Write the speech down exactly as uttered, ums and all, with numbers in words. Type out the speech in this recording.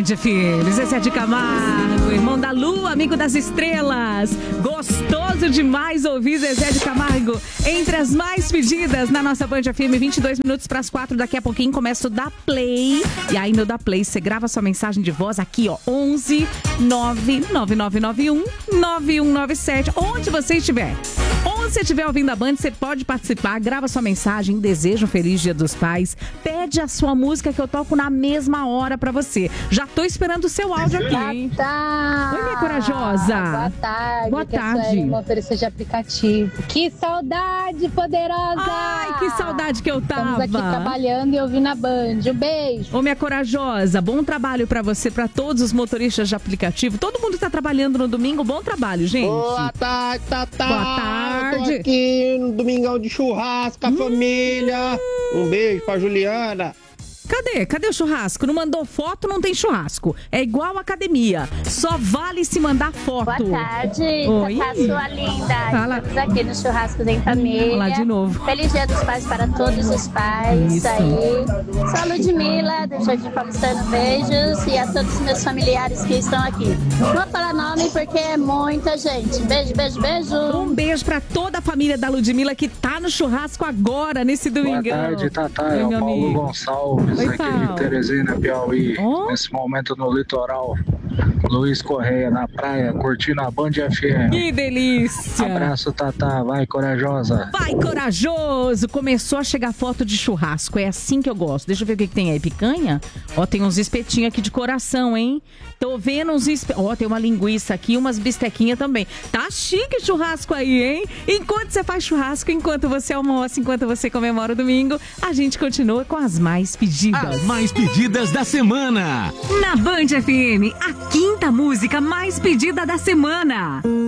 Band F M. Zezé de Camargo, irmão da Lua, amigo das estrelas. Gostoso demais ouvir Zezé de Camargo entre as mais pedidas na nossa Band F M. vinte e dois minutos para as quatro. Daqui a pouquinho começa o Da Play. E aí no Da Play você grava sua mensagem de voz aqui, ó. onze nove nove nove nove um nove um nove sete. Onde você estiver. Onde você estiver ouvindo a Band, você pode participar. Grava sua mensagem. Deseja um feliz Dia dos Pais. Pede a sua música que eu toco na mesma hora pra você. Já tô esperando o seu áudio aqui, hein? Tá. Oi, minha corajosa. Boa tarde. Boa que tarde. É uma oferência de aplicativo. Que saudade, poderosa! Ai, que saudade que eu tava. Estamos aqui trabalhando e ouvindo a Band. Um beijo. Ô, minha corajosa, bom trabalho pra você, pra todos os motoristas de aplicativo. Todo mundo tá trabalhando no domingo. Bom trabalho, gente. Boa tarde, Tatá. Boa tarde. Tô aqui no domingão de churrasco, a hum. família. Um beijo pra Juliana. Cadê? Cadê o churrasco? Não mandou foto, não tem churrasco. É igual academia. Só vale se mandar foto. Boa tarde, Oi. Tatá, sua linda. Fala. Estamos aqui no Churrasco em Família. Olá de novo. Feliz Dia dos Pais para todos os pais. Isso. Aí. Sou a Ludmilla, do Jardim Paulistano. Beijos. E a todos os meus familiares que estão aqui. Não vou falar nome porque é muita gente. Beijo, beijo, beijo. Um beijo pra toda a família da Ludmilla que tá no churrasco agora, nesse domingão. Boa tarde, Tatá. É o meu Paulo amigo. Gonçalves. Oi, aqui Paulo. de Teresina, Piauí, Oh. nesse momento no litoral. Luiz Correia na praia, curtindo a Band F M. Que delícia! Abraço, Tatá, vai corajosa. Vai corajoso! Começou a chegar foto de churrasco, é assim que eu gosto. Deixa eu ver o que, que tem aí, picanha? Ó, tem uns espetinhos aqui de coração, hein? Tô vendo uns espetinhos. Ó, tem uma linguiça aqui, umas bistequinhas também. Tá chique o churrasco aí, hein? Enquanto você faz churrasco, enquanto você almoça, enquanto você comemora o domingo, a gente continua com as mais pedidas. As mais pedidas da semana. Na Band F M, a quinta música mais pedida da semana.